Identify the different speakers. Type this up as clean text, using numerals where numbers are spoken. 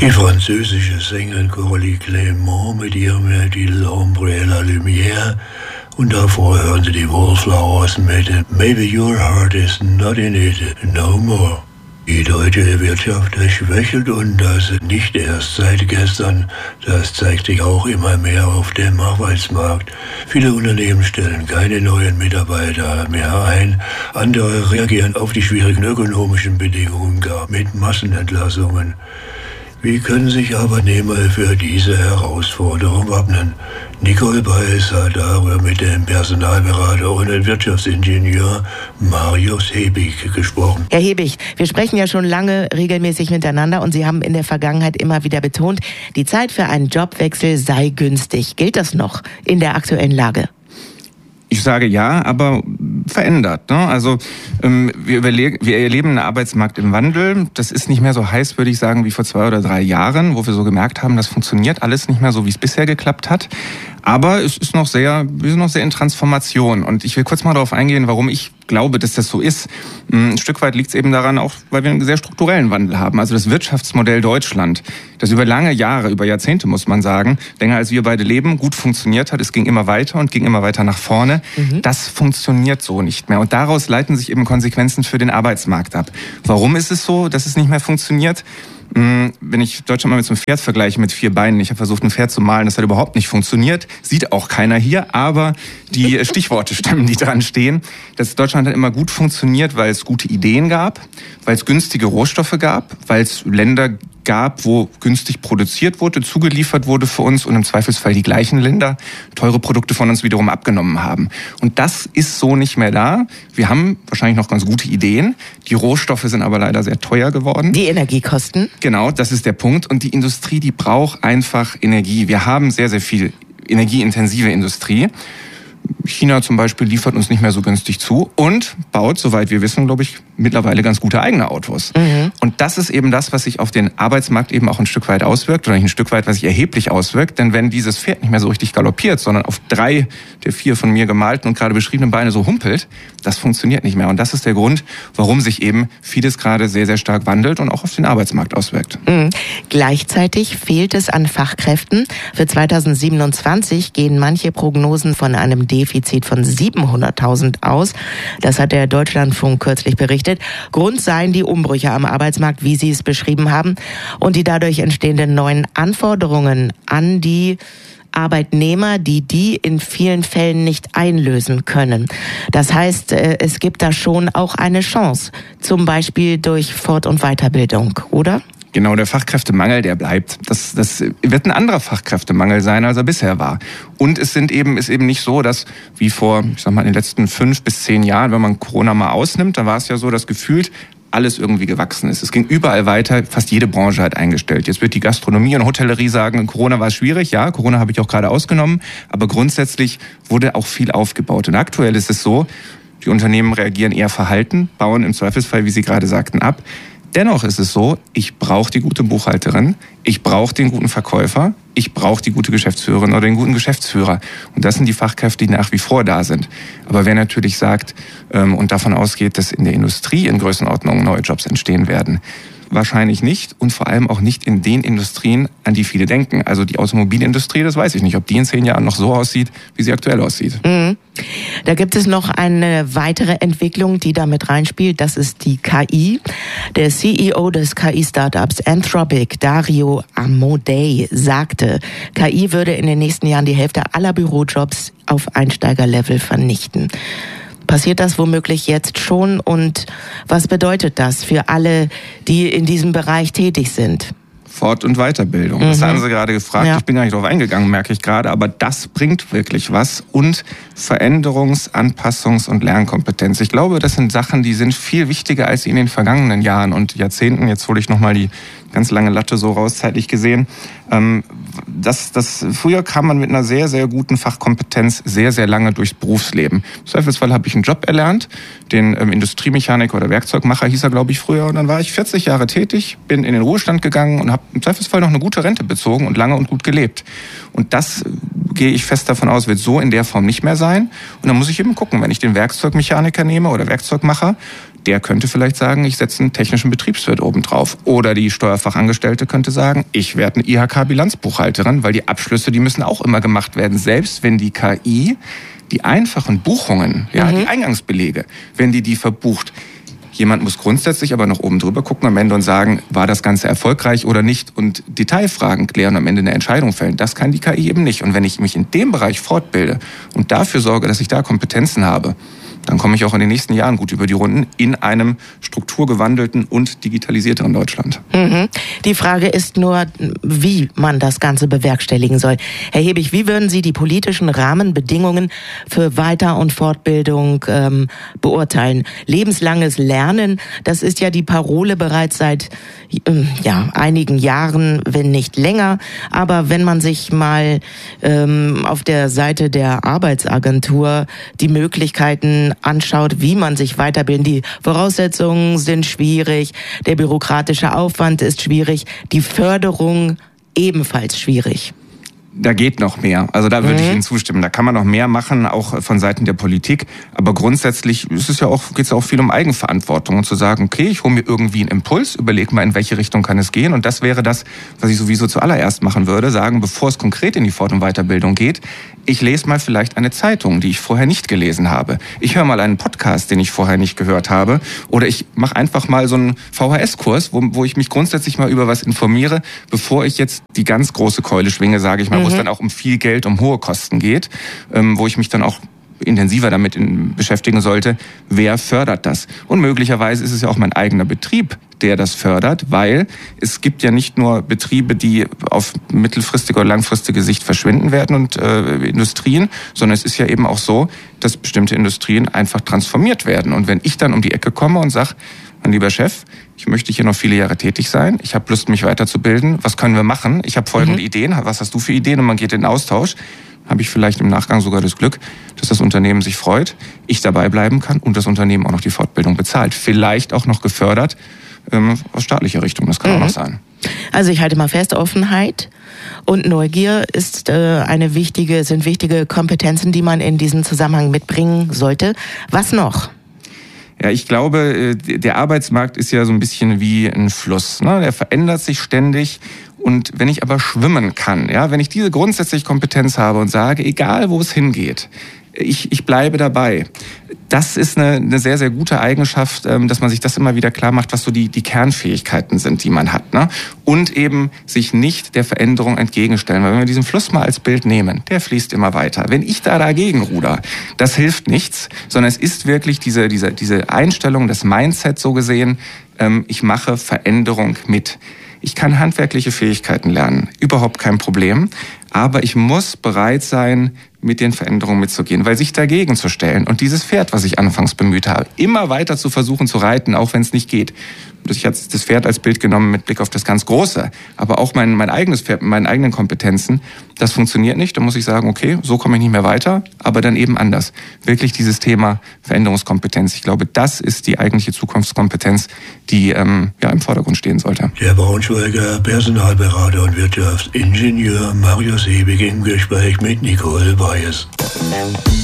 Speaker 1: Die französische Sängerin Coralie Clément mit ihrem Titel Ombre et la Lumière. Und davor hören Sie die Wallflowers mit Maybe Your Heart is Not in It No More. Die deutsche Wirtschaft schwächelt und das nicht erst seit gestern. Das zeigt sich auch immer mehr auf dem Arbeitsmarkt. Viele Unternehmen stellen keine neuen Mitarbeiter mehr ein. Andere reagieren auf die schwierigen ökonomischen Bedingungen gar mit Massenentlassungen. Wie können sich Arbeitnehmer für diese Herausforderung wappnen? Nicole Beis hat darüber mit dem Personalberater und dem Wirtschaftsingenieur Marius Hebig gesprochen.
Speaker 2: Herr Hebig, wir sprechen ja schon lange regelmäßig miteinander und Sie haben in der Vergangenheit immer wieder betont, die Zeit für einen Jobwechsel sei günstig. Gilt das noch in der aktuellen Lage?
Speaker 3: Ich sage ja, aber verändert. Ne? Also wir erleben einen Arbeitsmarkt im Wandel. Das ist nicht mehr so heiß, würde ich sagen, wie vor 2 oder 3 Jahren, wo wir so gemerkt haben, das funktioniert alles nicht mehr so, wie es bisher geklappt hat. Aber es ist wir sind noch sehr in Transformation. Und ich will kurz mal darauf eingehen, warum ich glaube, dass das so ist. Ein Stück weit liegt es eben daran, auch weil wir einen sehr strukturellen Wandel haben. Also das Wirtschaftsmodell Deutschland, das über lange Jahre, über Jahrzehnte muss man sagen, länger als wir beide leben, gut funktioniert hat. Es ging immer weiter und ging immer weiter nach vorne. Das funktioniert so nicht mehr. Und daraus leiten sich eben Konsequenzen für den Arbeitsmarkt ab. Warum ist es so, dass es nicht mehr funktioniert? Wenn ich Deutschland mal mit so einem Pferd vergleiche mit 4 Beinen, ich habe versucht, ein Pferd zu malen, das hat überhaupt nicht funktioniert, sieht auch keiner hier, aber die Stichworte stimmen, die dran stehen. Das Deutschland hat immer gut funktioniert, weil es gute Ideen gab, weil es günstige Rohstoffe gab, weil es Länder gab, wo günstig produziert wurde, zugeliefert wurde für uns und im Zweifelsfall die gleichen Länder teure Produkte von uns wiederum abgenommen haben. Und das ist so nicht mehr da. Wir haben wahrscheinlich noch ganz gute Ideen. Die Rohstoffe sind aber leider sehr teuer geworden.
Speaker 2: Die Energiekosten?
Speaker 3: Genau, das ist der Punkt. Und die Industrie, die braucht einfach Energie. Wir haben sehr, sehr viel energieintensive Industrie. China zum Beispiel liefert uns nicht mehr so günstig zu und baut, soweit wir wissen, glaube ich, mittlerweile ganz gute eigene Autos. Und das ist eben das, was sich auf den Arbeitsmarkt eben auch ein Stück weit auswirkt oder nicht ein Stück weit, was sich erheblich auswirkt. Denn wenn dieses Pferd nicht mehr so richtig galoppiert, sondern auf 3 der 4 von mir gemalten und gerade beschriebenen Beine so humpelt, das funktioniert nicht mehr. Und das ist der Grund, warum sich eben vieles gerade sehr, sehr stark wandelt und auch auf den Arbeitsmarkt auswirkt.
Speaker 2: Gleichzeitig fehlt es an Fachkräften. Für 2027 gehen manche Prognosen von einem Defizit von 700.000 aus. Das hat der Deutschlandfunk kürzlich berichtet. Grund seien die Umbrüche am Arbeitsmarkt, wie Sie es beschrieben haben, und die dadurch entstehenden neuen Anforderungen an die Arbeitnehmer, die in vielen Fällen nicht einlösen können. Das heißt, es gibt da schon auch eine Chance, zum Beispiel durch Fort- und Weiterbildung, oder?
Speaker 3: Genau, der Fachkräftemangel, der bleibt. Das wird ein anderer Fachkräftemangel sein, als er bisher war. Und es ist eben nicht so, dass wie vor, ich sag mal, in den letzten 5 bis 10 Jahren, wenn man Corona mal ausnimmt, da war es ja so, dass gefühlt alles irgendwie gewachsen ist. Es ging überall weiter, fast jede Branche hat eingestellt. Jetzt wird die Gastronomie und Hotellerie sagen, Corona war schwierig. Ja, Corona habe ich auch gerade ausgenommen. Aber grundsätzlich wurde auch viel aufgebaut. Und aktuell ist es so, die Unternehmen reagieren eher verhalten, bauen im Zweifelsfall, wie Sie gerade sagten, ab. Dennoch ist es so, ich brauche die gute Buchhalterin, ich brauche den guten Verkäufer, ich brauche die gute Geschäftsführerin oder den guten Geschäftsführer. Und das sind die Fachkräfte, die nach wie vor da sind. Aber wer natürlich sagt und davon ausgeht, dass in der Industrie in Größenordnung neue Jobs entstehen werden, wahrscheinlich nicht und vor allem auch nicht in den Industrien, an die viele denken. Also die Automobilindustrie, das weiß ich nicht, ob die in 10 Jahren noch so aussieht, wie sie aktuell aussieht.
Speaker 2: Da gibt es noch eine weitere Entwicklung, die da mit reinspielt. Das ist die KI. Der CEO des KI-Startups Anthropic, Dario Amodei, sagte, KI würde in den nächsten Jahren die Hälfte aller Bürojobs auf Einsteigerlevel vernichten. Passiert das womöglich jetzt schon und was bedeutet das für alle, die in diesem Bereich tätig sind?
Speaker 3: Fort- und Weiterbildung. Das haben Sie gerade gefragt. Ja. Ich bin gar nicht darauf eingegangen, merke ich gerade. Aber das bringt wirklich was. Und Veränderungs-, Anpassungs- und Lernkompetenz. Ich glaube, das sind Sachen, die sind viel wichtiger als in den vergangenen Jahren und Jahrzehnten. Jetzt hole ich nochmal die ganz lange Latte so raus, zeitlich gesehen. Früher kam man mit einer sehr, sehr guten Fachkompetenz sehr, sehr lange durchs Berufsleben. Im Zweifelsfall habe ich einen Job erlernt, den Industriemechaniker oder Werkzeugmacher hieß er, glaube ich, früher. Und dann war ich 40 Jahre tätig, bin in den Ruhestand gegangen und habe im Zweifelsfall noch eine gute Rente bezogen und lange und gut gelebt. Und das, gehe ich fest davon aus, wird so in der Form nicht mehr sein. Und dann muss ich eben gucken, wenn ich den Werkzeugmechaniker nehme oder Werkzeugmacher, Der könnte vielleicht sagen, ich setze einen technischen Betriebswirt obendrauf. Oder die Steuerfachangestellte könnte sagen, ich werde eine IHK-Bilanzbuchhalterin, weil die Abschlüsse, die müssen auch immer gemacht werden. Selbst wenn die KI die einfachen Buchungen, die Eingangsbelege, wenn die verbucht. Jemand muss grundsätzlich aber noch oben drüber gucken am Ende und sagen, war das Ganze erfolgreich oder nicht und Detailfragen klären und am Ende eine Entscheidung fällen. Das kann die KI eben nicht. Und wenn ich mich in dem Bereich fortbilde und dafür sorge, dass ich da Kompetenzen habe, dann komme ich auch in den nächsten Jahren gut über die Runden in einem strukturgewandelten und digitalisierteren Deutschland.
Speaker 2: Die Frage ist nur, wie man das Ganze bewerkstelligen soll. Herr Hebig, wie würden Sie die politischen Rahmenbedingungen für Weiter- und Fortbildung beurteilen? Lebenslanges Lernen, das ist ja die Parole bereits seit einigen Jahren, wenn nicht länger. Aber wenn man sich mal auf der Seite der Arbeitsagentur die Möglichkeiten anschaut, wie man sich weiterbilden. Die Voraussetzungen sind schwierig, der bürokratische Aufwand ist schwierig, die Förderung ebenfalls schwierig.
Speaker 3: Da geht noch mehr. Also da würde ich Ihnen zustimmen. Da kann man noch mehr machen, auch von Seiten der Politik. Aber grundsätzlich geht es ja auch viel um Eigenverantwortung und zu sagen, okay, ich hole mir irgendwie einen Impuls, überlege mal, in welche Richtung kann es gehen. Und das wäre das, was ich sowieso zuallererst machen würde, sagen, bevor es konkret in die Fort- und Weiterbildung geht, ich lese mal vielleicht eine Zeitung, die ich vorher nicht gelesen habe. Ich höre mal einen Podcast, den ich vorher nicht gehört habe. Oder ich mache einfach mal so einen VHS-Kurs, wo ich mich grundsätzlich mal über was informiere, bevor ich jetzt die ganz große Keule schwinge, sage ich mal, wo es dann auch um viel Geld, um hohe Kosten geht, wo ich mich dann auch intensiver damit beschäftigen sollte, wer fördert das? Und möglicherweise ist es ja auch mein eigener Betrieb, der das fördert, weil es gibt ja nicht nur Betriebe, die auf mittelfristige oder langfristige Sicht verschwinden werden und Industrien, sondern es ist ja eben auch so, dass bestimmte Industrien einfach transformiert werden. Und wenn ich dann um die Ecke komme und sage, mein lieber Chef, ich möchte hier noch viele Jahre tätig sein, ich habe Lust, mich weiterzubilden, was können wir machen? Ich habe folgende Ideen, was hast du für Ideen? Und man geht in den Austausch. Habe ich vielleicht im Nachgang sogar das Glück, dass das Unternehmen sich freut, ich dabei bleiben kann und das Unternehmen auch noch die Fortbildung bezahlt. Vielleicht auch noch gefördert aus staatlicher Richtung, das kann auch noch sein.
Speaker 2: Also ich halte mal fest, Offenheit und Neugier sind wichtige Kompetenzen, die man in diesem Zusammenhang mitbringen sollte. Was noch?
Speaker 3: Ja, ich glaube, der Arbeitsmarkt ist ja so ein bisschen wie ein Fluss, ne? Der verändert sich ständig. Und wenn ich aber schwimmen kann, wenn ich diese grundsätzliche Kompetenz habe und sage, egal wo es hingeht, ich bleibe dabei. Das ist eine sehr, sehr gute Eigenschaft, dass man sich das immer wieder klar macht, was so die Kernfähigkeiten sind, die man hat, ne? Und eben sich nicht der Veränderung entgegenstellen. Weil wenn wir diesen Fluss mal als Bild nehmen, der fließt immer weiter. Wenn ich da dagegen ruder, das hilft nichts, sondern es ist wirklich diese Einstellung, das Mindset so gesehen, ich mache Veränderung mit. Ich kann handwerkliche Fähigkeiten lernen, überhaupt kein Problem. Aber ich muss bereit sein, mit den Veränderungen mitzugehen, weil sich dagegen zu stellen und dieses Pferd, was ich anfangs bemüht habe, immer weiter zu versuchen zu reiten, auch wenn es nicht geht. Ich habe das Pferd als Bild genommen mit Blick auf das ganz Große, aber auch mein eigenes Pferd mit meinen eigenen Kompetenzen, das funktioniert nicht. Da muss ich sagen, okay, so komme ich nicht mehr weiter, aber dann eben anders. Wirklich dieses Thema Veränderungskompetenz. Ich glaube, das ist die eigentliche Zukunftskompetenz, die im Vordergrund stehen sollte.
Speaker 1: Der Braunschweiger Personalberater und Wirtschaftsingenieur Marius Hebig im Gespräch mit Nicole Bayes.